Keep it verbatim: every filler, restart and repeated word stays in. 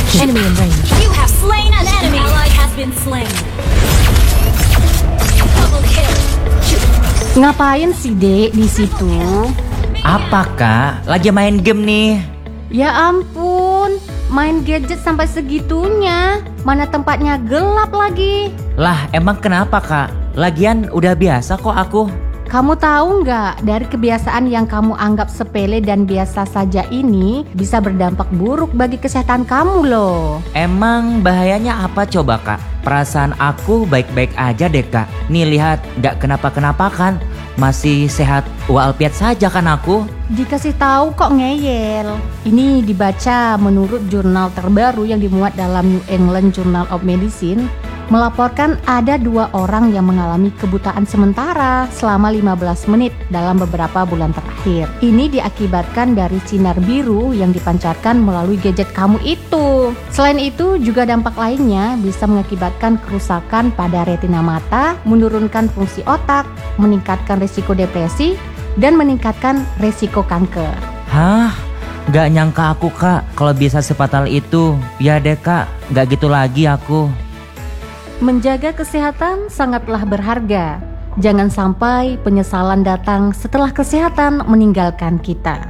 Enemy in range. You have slain an enemy. Ally has been slain. Double kill. Ngapain sih Dek di situ? Apa kak? Lagi main game nih. Ya ampun, main gadget sampai segitunya. Mana tempatnya gelap lagi. Lah emang kenapa kak? Lagian udah biasa kok aku. Kamu tahu nggak, dari kebiasaan yang kamu anggap sepele dan biasa saja ini bisa berdampak buruk bagi kesehatan kamu loh. Emang bahayanya apa coba kak? Perasaan aku baik-baik aja deh kak. Nih lihat, gak kenapa-kenapa kan? Masih sehat walafiat saja kan aku? Dikasih tahu kok ngeyel. Ini dibaca menurut jurnal terbaru yang dimuat dalam New England Journal of Medicine, melaporkan ada dua orang yang mengalami kebutaan sementara selama lima belas menit dalam beberapa bulan terakhir. Ini diakibatkan dari sinar biru yang dipancarkan melalui gadget kamu itu. Selain itu, juga dampak lainnya bisa mengakibatkan kerusakan pada retina mata, menurunkan fungsi otak, meningkatkan risiko depresi, dan meningkatkan risiko kanker. Hah? Gak nyangka aku kak kalau bisa sefatal itu. Ya deh kak, gak gitu lagi aku. Menjaga kesehatan sangatlah berharga. Jangan sampai penyesalan datang setelah kesehatan meninggalkan kita.